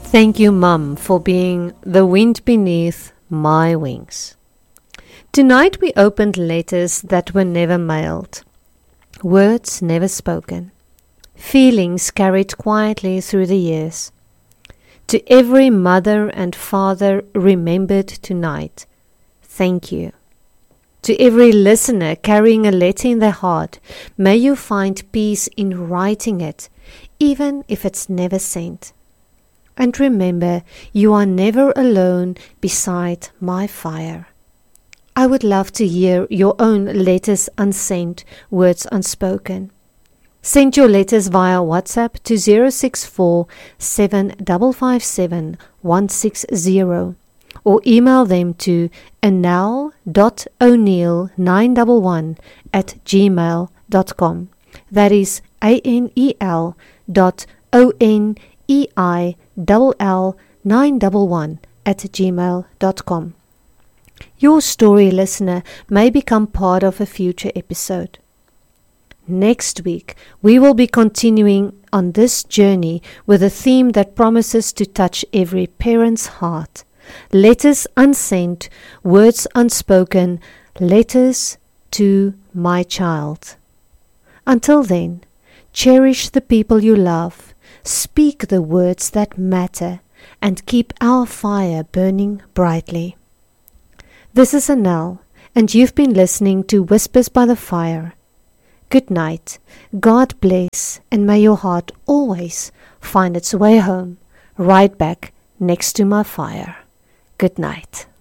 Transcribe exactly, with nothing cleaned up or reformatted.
Thank you, Mum, for being the wind beneath my wings. Tonight we opened letters that were never mailed, words never spoken, feelings carried quietly through the years. To every mother and father remembered tonight, thank you. To every listener carrying a letter in their heart, may you find peace in writing it, even if it's never sent. And remember, you are never alone beside my fire. I would love to hear your own letters unsent, words unspoken. Send your letters via WhatsApp to zero six four, seven five five seven, one six zero or email them to anel dot o'neill nine one one at gmail dot com. That is A N E L dot O N E I L L nine one one at gmail dot com. Your story, listener, may become part of a future episode. Next week, we will be continuing on this journey with a theme that promises to touch every parent's heart. Letters unsent, words unspoken, letters to my child. Until then, cherish the people you love, speak the words that matter, and keep our fire burning brightly. This is Anel, and you've been listening to Whispers by the Fire. Good night, God bless, and may your heart always find its way home, right back next to my fire. Good night.